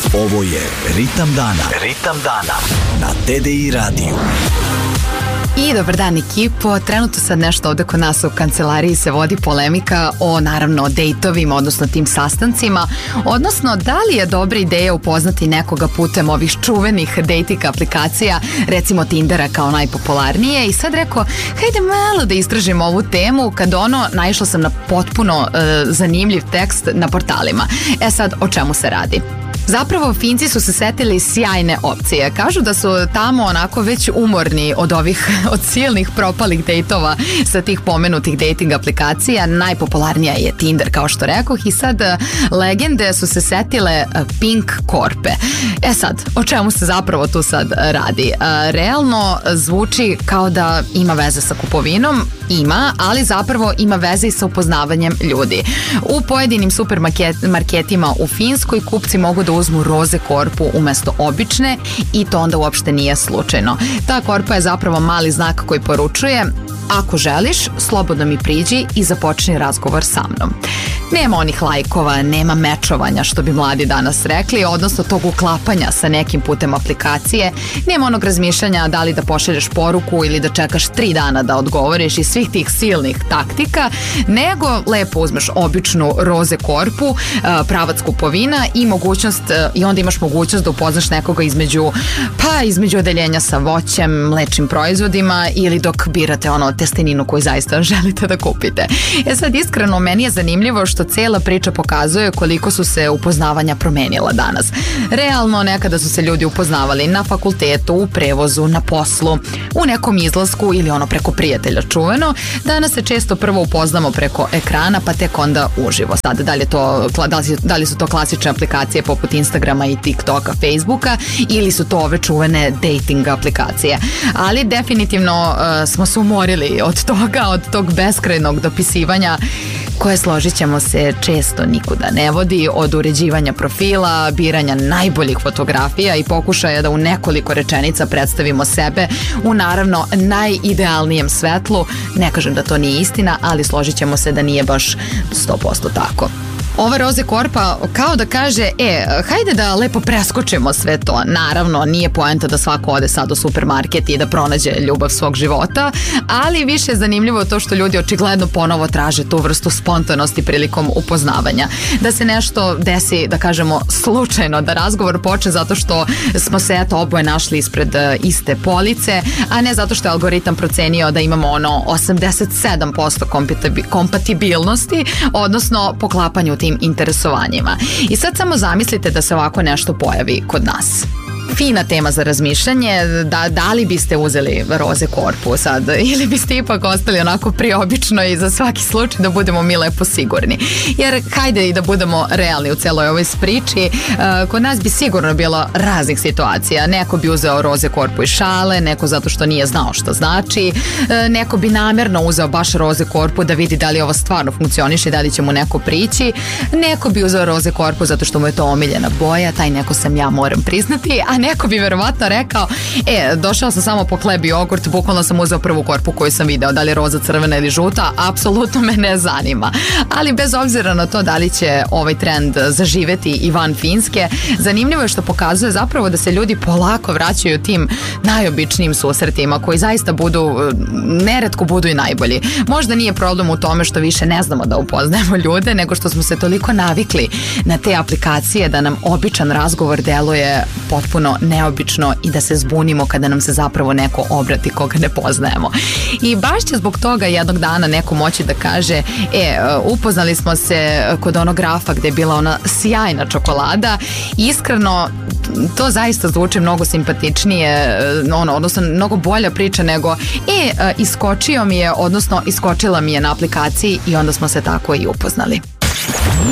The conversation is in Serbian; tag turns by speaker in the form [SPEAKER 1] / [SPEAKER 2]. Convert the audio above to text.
[SPEAKER 1] Ovo je Ritam dana. Ritam dana na TDI radiju.
[SPEAKER 2] I dobar dan ekipo, trenutno sad nešto ovde kod nas u kancelariji se vodi polemika o naravno dejtovima, odnosno tim sastancima, odnosno da li je dobra ideja upoznati nekoga putem ovih čuvenih dejting aplikacija, recimo Tindera kao najpopularnije. I sad rekao, hajde malo da istražimo ovu temu, kad naišla sam na potpuno zanimljiv tekst na portalima. E sad, o čemu se radi? Zapravo, Finci su se setili sjajne opcije. Kažu da su tamo onako već umorni od od silnih propalih dejtova sa tih pomenutih dating aplikacija. Najpopularnija je Tinder, kao što rekoh, i sad legende su se setile Pink Korpe. E sad, o čemu se zapravo tu sad radi? Realno zvuči kao da ima veze sa kupovinom, ima, ali zapravo ima veze i sa upoznavanjem ljudi. U pojedinim supermarketima u Finskoj kupci mogu da uzmu roze korpu umesto obične i to onda uopšte nije slučajno. Ta korpa je zapravo mali znak koji poručuje: ako želiš, slobodno mi priđi i započni razgovor sa mnom. Nema onih lajkova, nema mečovanja, što bi mladi danas rekli, odnosno tog uklapanja sa nekim putem aplikacije. Nema onog razmišljanja da li da pošalješ poruku ili da čekaš 3 dana da odgovoriš i svih tih silnih taktika, nego lepo uzmeš običnu roze korpu, pravac kupovina i onda imaš mogućnost da upoznaš nekoga između odeljenja sa voćem, mlečnim proizvodima ili dok birate testeninu koju zaista želite da kupite. E sad, iskreno, meni je zanimljivo što cela priča pokazuje koliko su se upoznavanja promenila danas. Realno, nekada su se ljudi upoznavali na fakultetu, u prevozu, na poslu, u nekom izlasku ili preko prijatelja čuveno. Danas se često prvo upoznamo preko ekrana, pa tek onda uživo. Sad, da li su to klasične aplikacije poput Instagrama i TikToka, Facebooka, ili su to ove čuvene dating aplikacije. Ali definitivno smo se umorili od tog beskrajnog dopisivanja koje, složit ćemo se, često nikuda ne vodi, od uređivanja profila, biranja najboljih fotografija i pokušaja da u nekoliko rečenica predstavimo sebe u naravno najidealnijem svetlu. Ne kažem da to nije istina, ali složit ćemo se da nije baš 100% tako. Ova roze korpa kao da kaže, hajde da lepo preskočimo sve to. Naravno, nije poenta da svako ode sad u supermarket i da pronađe ljubav svog života, ali više je zanimljivo to što ljudi očigledno ponovo traže tu vrstu spontanosti prilikom upoznavanja. Da se nešto desi, da kažemo, slučajno, da razgovor počne zato što smo se oboje našli ispred iste police, a ne zato što je algoritam procenio da imamo 87% kompatibilnosti, odnosno poklapanje u tim interesovanjima. I sad samo zamislite da se ovako nešto pojavi kod nas. Fina tema za razmišljanje, da li biste uzeli roze korpu sad ili biste ipak ostali onako priobično i za svaki slučaj da budemo mi lepo sigurni. Jer hajde i da budemo realni u celoj ovoj priči, kod nas bi sigurno bilo raznih situacija. Neko bi uzeo roze korpu iz šale, neko zato što nije znao šta znači, neko bi namerno uzeo baš roze korpu da vidi da li ovo stvarno funkcioniše i da li će mu neko prići, neko bi uzeo roze korpu zato što mu je to omiljena boja, taj neko sam ja, moram priznati, a neko bi verovatno rekao, došao sam samo po hleb i jogurt, bukvalno sam uzeo prvu korpu koju sam video, da li je roza, crvena ili žuta, apsolutno me ne zanima. Ali bez obzira na to da li će ovaj trend zaživeti i van Finske, zanimljivo je što pokazuje zapravo da se ljudi polako vraćaju tim najobičnijim susretima koji zaista neretko budu i najbolji. Možda nije problem u tome što više ne znamo da upoznajemo ljude, nego što smo se toliko navikli na te aplikacije da nam običan razgovor deluje potpuno neobično i da se zbunimo kada nam se zapravo neko obrati koga ne poznajemo. I baš će zbog toga jednog dana neko moći da kaže, upoznali smo se kod onog grafa gde je bila ona sjajna čokolada. Iskreno, to zaista zvuči mnogo simpatičnije, odnosno mnogo bolja priča nego iskočio mi je, odnosno iskočila mi je na aplikaciji i onda smo se tako i upoznali.